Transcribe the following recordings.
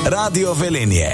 Radio Velenje.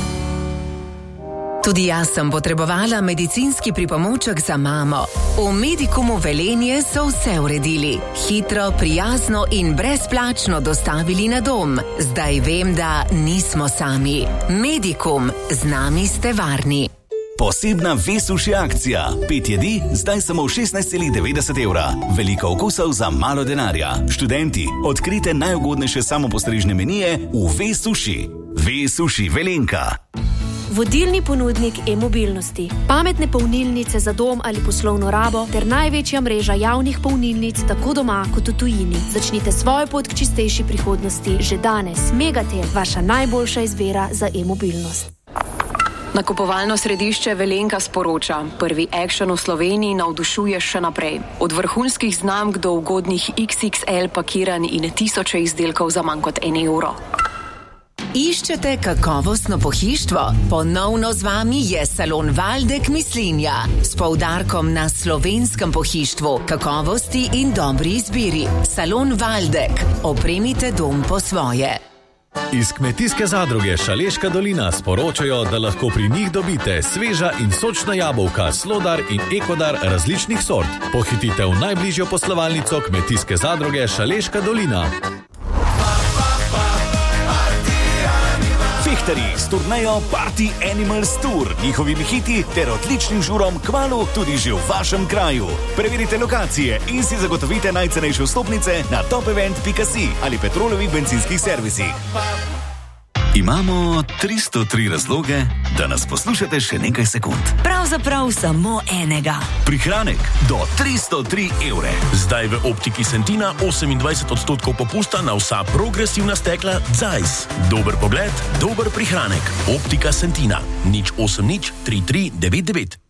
Tudi jaz sem potrebovala medicinski pripomoček za mamo. V Medikumu Velenje so vse uredili. Hitro, prijazno in brezplačno dostavili na dom. Zdaj vem, da nismo sami. Medikum, z nami ste varni. Posebna V-suši akcija. 5 jedi, zdaj samo 16,90 evra. Veliko okusov za malo denarja. Študenti, odkrite najugodnejše samopostrežne menije v V-suši. V-suši Velenka. Vodilni ponudnik e-mobilnosti. Pametne polnilnice za dom ali poslovno rabo ter največja mreža javnih polnilnic tako doma kot v tujini. Začnite svojo pot k čistejši prihodnosti že danes. Megatel, vaša najboljša izbira za e-mobilnost. Nakupovalno središče Velenka sporoča. Prvi Action v Sloveniji navdušuje še naprej. Od vrhunskih znamk do ugodnih XXL pakiranj in tisoče izdelkov za manj kot 1 evro. Iščete kakovostno pohištvo? Ponovno z vami je salon Valdek Mislinja. S poudarkom na slovenskem pohištvu, kakovosti in dobri izbiri. Salon Valdek. Opremite dom po svoje. Iz Kmetijske zadruge Šaleška dolina sporočajo, da lahko pri njih dobite sveža in sočna jabolka, Slodar in Ekodar različnih sort. Pohitite v najbližjo poslovalnico Kmetijske zadruge Šaleška dolina. Fehtarji s turnejo Party Animals Tour, njihovimi hiti ter odličnim žurom kmalu tudi že v vašem kraju. Preverite lokacije in si zagotovite najcenejše vstopnice na topevent.si ali Petrolovih bencinskih servisih. Imamo 303 razloge, da nas poslušate še nekaj sekund. Pravzaprav samo enega. Prihranek do 303 evre. Zdaj v Optiki Sentina 28% popusta na vsa progresivna stekla Zeiss. Dober pogled, dober prihranek. Optika Sentina. 080 33 99.